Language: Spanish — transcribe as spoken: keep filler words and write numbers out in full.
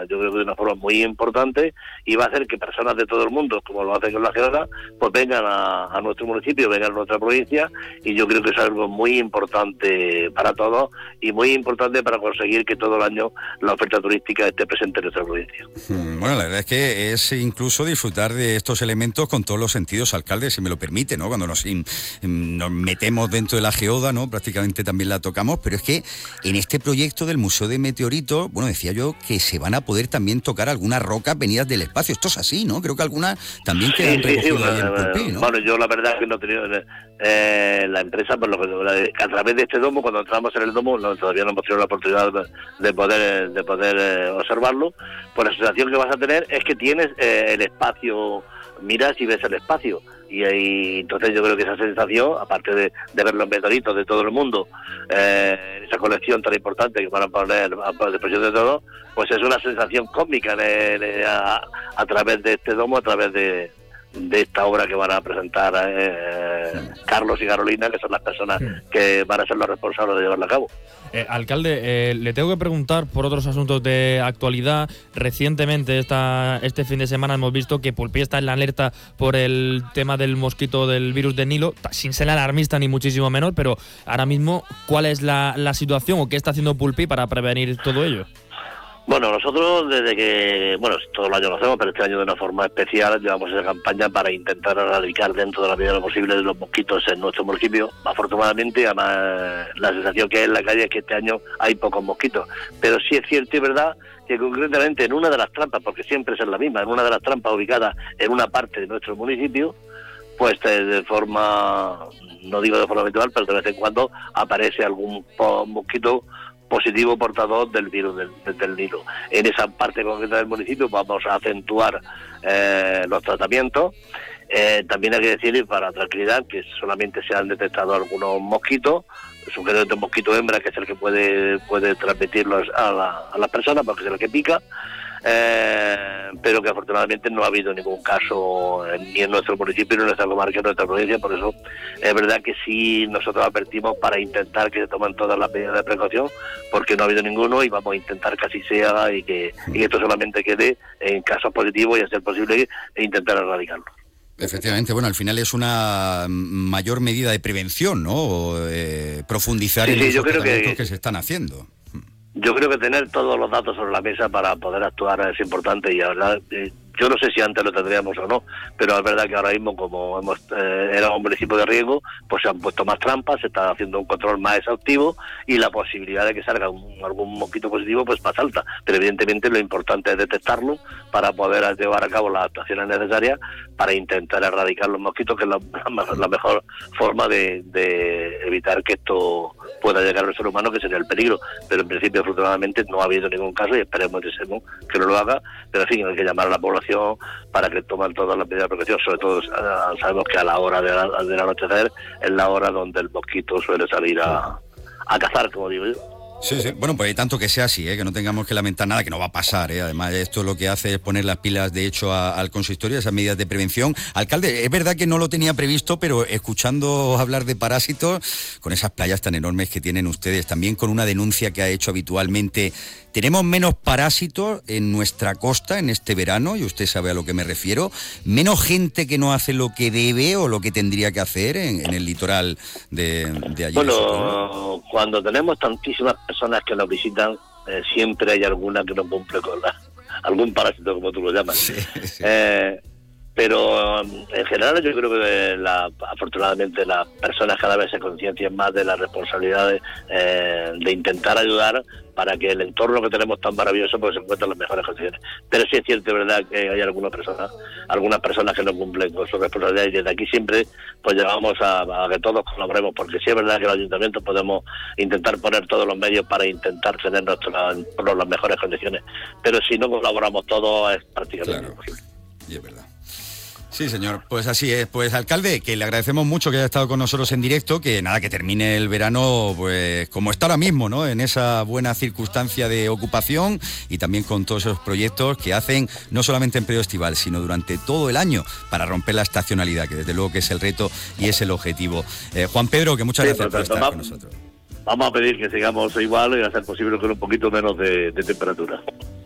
yo creo que de una forma muy importante, y va a hacer que personas de todo el mundo, como lo hacen con la geoda, pues vengan a, a nuestro municipio, vengan a nuestra provincia, y yo creo que es algo muy importante para todos y muy importante para conseguir que todo el año la oferta turística esté presente en nuestra provincia. Bueno, la verdad es que es incluso disfrutar de estos elementos con todos los sentidos, alcalde, si me lo permite, ¿no? Cuando nos, in, nos metemos dentro de la geoda, ¿no? Prácticamente también la tocamos, pero es que en este proyecto del Museo de Meteoritos, bueno, decía yo que se van a poder también tocar algunas rocas venidas del espacio. Esto es así, ¿no? Creo que algunas también quedan sí, sí, recogidas sí, ahí en Pulpí, ¿no? Bueno, yo la verdad es que no he tenido eh, la empresa, por lo que a través de este domo, cuando entramos en el domo, no, todavía no hemos tenido la oportunidad de, de poder de poder eh, observarlo, pues la sensación que vas a tener es que tienes eh, el espacio, miras y ves el espacio. Y, y entonces yo creo que esa sensación, aparte de, de ver los meteoritos de todo el mundo, eh, esa colección tan importante que van a poner a disposición de todos, pues es una sensación cósmica de, de, a, a través de este domo, a través de, de esta obra que van a presentar eh, Carlos y Carolina, que son las personas que van a ser los responsables de llevarla a cabo. Eh, alcalde, eh, le tengo que preguntar por otros asuntos de actualidad. Recientemente, esta, este fin de semana, hemos visto que Pulpí está en la alerta por el tema del mosquito del virus de Nilo, sin ser alarmista ni muchísimo menos, pero ahora mismo, ¿cuál es la, la situación o qué está haciendo Pulpí para prevenir todo ello? Bueno, nosotros desde que, bueno, todos los años lo hacemos, pero este año de una forma especial llevamos esa campaña para intentar erradicar dentro de la medida de lo posible de los mosquitos en nuestro municipio. Afortunadamente, además, la sensación que hay en la calle es que este año hay pocos mosquitos, pero sí es cierto y verdad que concretamente en una de las trampas, porque siempre es la misma, en una de las trampas ubicadas en una parte de nuestro municipio, pues de forma, no digo de forma habitual, pero de vez en cuando aparece algún mosquito positivo portador del virus del, del Nilo. En esa parte concreta del municipio vamos a acentuar eh, los tratamientos. Eh, también hay que decir, para tranquilidad, que solamente se han detectado algunos mosquitos, sujetos de mosquito hembra, que es el que puede puede transmitirlos a la, a las personas, porque es el que pica. Eh, pero que afortunadamente no ha habido ningún caso eh, ni en nuestro municipio, ni en nuestra comarca, ni en nuestra provincia. Por eso es verdad que sí nosotros advertimos para intentar que se tomen todas las medidas de precaución, porque no ha habido ninguno y vamos a intentar que así sea y que, y que esto solamente quede en casos positivos y a ser posible e intentar erradicarlo. Efectivamente, bueno, al final es una mayor medida de prevención, ¿no? Eh, profundizar sí, en sí, los tratamientos que... que se están haciendo. Yo creo que tener todos los datos sobre la mesa para poder actuar es importante y la verdad, eh, yo no sé si antes lo tendríamos o no, pero es verdad que ahora mismo, como hemos eh, era un municipio de riesgo, pues se han puesto más trampas, se está haciendo un control más exhaustivo y la posibilidad de que salga un, algún mosquito positivo pues más alta, pero evidentemente lo importante es detectarlo para poder llevar a cabo las actuaciones necesarias para intentar erradicar los mosquitos, que es la, la, la mejor forma de, de evitar que esto pueda llegar al ser humano, que sería el peligro, pero en principio afortunadamente no ha habido ningún caso y esperemos que no lo haga, pero en fin, hay que llamar a la población para que tomen todas las medidas de protección, sobre todo sabemos que a la hora de la, del anochecer es la hora donde el mosquito suele salir a, a cazar, como digo yo. Sí, sí. Bueno, pues hay tanto que sea así, ¿eh? Que no tengamos que lamentar nada, que no va a pasar, ¿eh? Además, esto lo que hace es poner las pilas, de hecho, a, al consistorio, esas medidas de prevención. Alcalde, es verdad que no lo tenía previsto, pero escuchando hablar de parásitos, con esas playas tan enormes que tienen ustedes, también con una denuncia que ha hecho habitualmente, tenemos menos parásitos en nuestra costa en este verano, y usted sabe a lo que me refiero, menos gente que no hace lo que debe o lo que tendría que hacer en, en el litoral de, de allí. Bueno, cuando tenemos tantísimas personas que nos visitan, eh, siempre hay alguna que no cumple con la, algún parásito, como tú lo llamas. Sí, sí. Eh, pero en general yo creo que la, afortunadamente las personas cada vez se conciencian más de la responsabilidad de, eh, de intentar ayudar para que el entorno que tenemos tan maravilloso pues se encuentre en las mejores condiciones. Pero sí es cierto, es verdad que hay algunas personas, algunas personas que no cumplen con su responsabilidad, y desde aquí siempre pues llevamos a, a que todos colaboremos, porque sí es verdad que los ayuntamientos podemos intentar poner todos los medios para intentar tener nuestro entorno en las mejores condiciones, pero si no colaboramos todos es prácticamente claro, imposible. Y es verdad. Sí, señor, pues así es. Pues, alcalde, que le agradecemos mucho que haya estado con nosotros en directo, que nada, que termine el verano, pues como está ahora mismo, ¿no? En esa buena circunstancia de ocupación y también con todos esos proyectos que hacen, no solamente en periodo estival, sino durante todo el año, para romper la estacionalidad, que desde luego que es el reto y es el objetivo. Eh, Juan Pedro, que muchas sí, gracias por estar vamos, con nosotros. Vamos a pedir que sigamos igual y a ser posible con un poquito menos de, de temperatura.